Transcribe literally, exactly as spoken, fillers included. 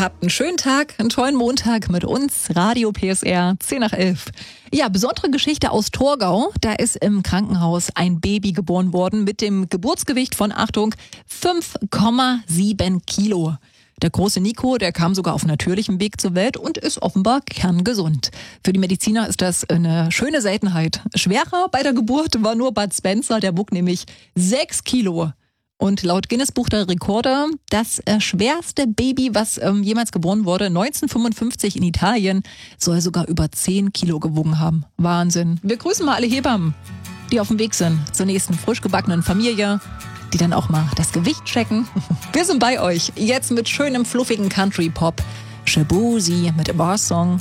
Habt einen schönen Tag, einen tollen Montag mit uns, Radio P S R, zehn nach elf. Ja, besondere Geschichte aus Torgau. Da ist im Krankenhaus ein Baby geboren worden mit dem Geburtsgewicht von, Achtung, fünf Komma sieben Kilo. Der große Nico, der kam sogar auf natürlichem Weg zur Welt und ist offenbar kerngesund. Für die Mediziner ist das eine schöne Seltenheit. Schwerer bei der Geburt war nur Bud Spencer, der wog nämlich sechs Kilo. Und laut Guinness Buch der Rekorde das äh, schwerste Baby, was ähm, jemals geboren wurde, neunzehnhundertfünfundfünfzig in Italien, soll sogar über zehn Kilo gewogen haben. Wahnsinn. Wir grüßen mal alle Hebammen, die auf dem Weg sind zur nächsten frisch gebackenen Familie, die dann auch mal das Gewicht checken. Wir sind bei euch, jetzt mit schönem, fluffigen Country-Pop. Shabuzi mit dem Bar-Song.